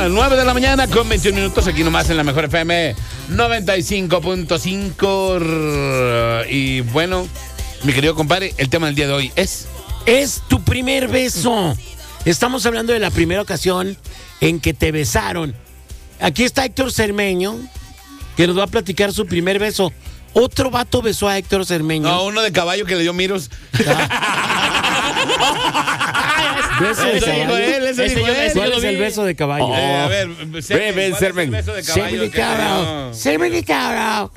9 de la mañana con 21 minutos aquí nomás en la Mejor FM 95.5. Y bueno, mi querido compadre, el tema del día de hoy es tu primer beso. Estamos hablando de la primera ocasión en que te besaron. Aquí está Héctor Cermeño, que nos va a platicar su primer beso. Otro vato besó a Héctor Cermeño. No, uno de caballo que le dio miros. Beso de caballo. ¿Cuál es el beso de caballo? A ver, Cermen. beso de caballo. Cermen, cabrón.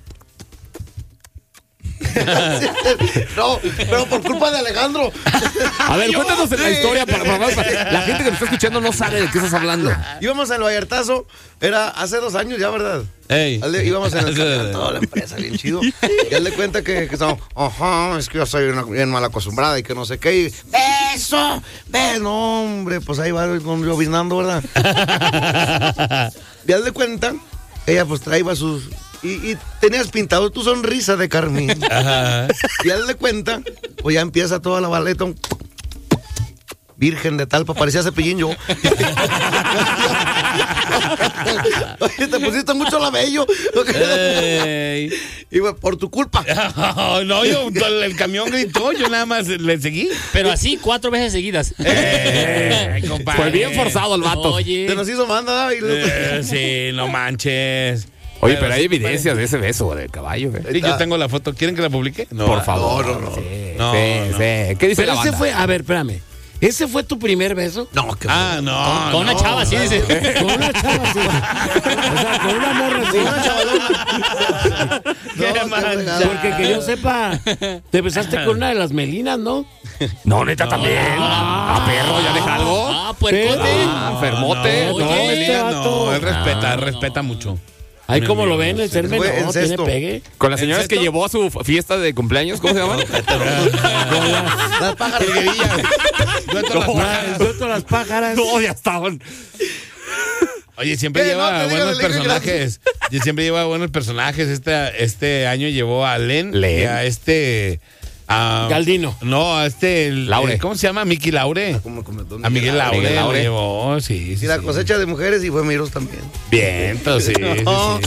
No, pero por culpa de Alejandro. A ver, cuéntanos la historia para la gente que nos está escuchando no sabe de qué estás hablando. Íbamos al Vallartazo, era hace 2 años ya, ¿verdad? Ey. Íbamos en el camión, toda la empresa, bien chido. Y él le cuenta que estamos, es que yo soy bien mal acostumbrada y que no sé qué. Y, ¡beso! No, hombre, pues ahí va lloviznando, ¿verdad? Y él le cuenta, ella pues traía sus... Y tenías pintado tu sonrisa de carmín. Ajá. Y él le cuenta, pues ya empieza toda la baleta. Virgen de Talpa, parecía Cepillín yo. Oye, te pusiste mucho labello. Y bueno, por tu culpa. No, el camión gritó, yo nada más le seguí. Pero así 4 veces seguidas. Compadre. Fue bien forzado el vato. Oye. Te nos hizo manda. Sí, no manches. Oye, pero hay evidencias de ese beso del caballo. Sí, yo tengo la foto. ¿Quieren que la publique? No, Por favor. No. Sí. No. ¿Qué dice Pero la ese banda? fue, a ver, espérame. ¿Ese fue tu primer beso? No, que no. Con una chava, sí, dice. Con una chava, sí. O sea, con una morra, sí. Qué mancha. Porque que yo sepa, te besaste con una de las Melinas, ¿no? No, neta, también. A perro, ¿ya deja algo? Ah, puercote. Enfermote. No, No, Melina, este vato. él respeta mucho. Ahí como lo ven, el Cermen Fue no en tiene sexto. pegue. Con las señoras ¿En que serio? llevó a su fiesta de cumpleaños, ¿cómo se llama? las pájaras. El dueto de las pájaras. No, ya estaban. Oye, siempre ¿Qué? lleva No, te digo, buenos le dije personajes. Y siempre lleva buenos personajes. Este año llevó a Len. Y a Galdino. No, a Laure. ¿cómo se llama? Miki Laure. A Miguel Laure. Miguel Laure. Lo llevó, sí. Y la cosecha de mujeres y fue Miros también. Bien, entonces sí. No.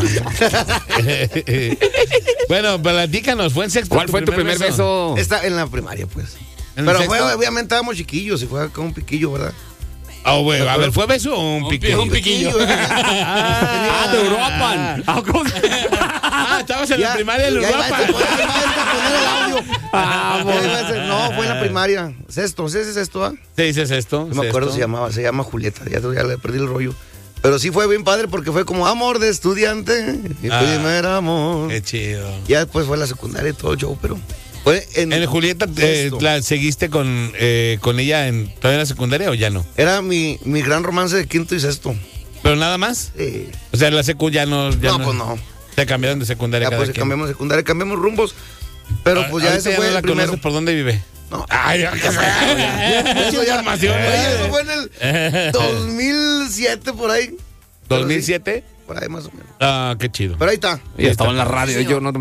Bueno, platícanos, ¿fue en sexto? ¿Cuál fue tu primer beso? Está en la primaria, pues. ¿En Pero sexto? fue, obviamente estábamos chiquillos y fue con un piquillo, ¿verdad? Oh, güey, a ver, ¿fue beso o un piquillo? Un piquillo. De Uruapan. Estabas en la primaria de Ya iba a Uruapan. poner el audio. No, fue en la primaria. Sexto, ¿sí es sexto, ah? ¿Te dices esto? No me acuerdo, se llama Julieta, ya le perdí el rollo. Pero sí fue bien padre porque fue como amor de estudiante, mi primer amor. Qué chido. Ya después fue la secundaria y todo el show, pero fue en Julieta, sexto. ¿la seguiste con ella todavía en la secundaria o ya no? Era mi gran romance de quinto y sexto. ¿Pero nada más? Sí. O sea, la secu ya no... Pues no. Se cambiaron de secundaria Ya cada pues quien. cambiamos de secundaria, cambiamos rumbos. Pero pues ya Ahorita ese fue no el la primero. conoces, ¿por dónde vive? No. Ay, qué Eso ya, información. oye, eso fue en el 2007 por ahí. ¿2007? Por ahí más o menos. Ah, qué chido. Pero ahí está. Y estaba en la radio, yo no.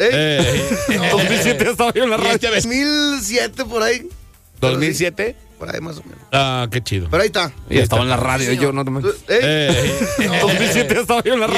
2007 estaba yo en la radio. 2007 por ahí. ¿2007? Por ahí más o menos. Ah, qué chido. Pero ahí está. Y estaba en la radio, yo no. 2007 estaba yo en la radio.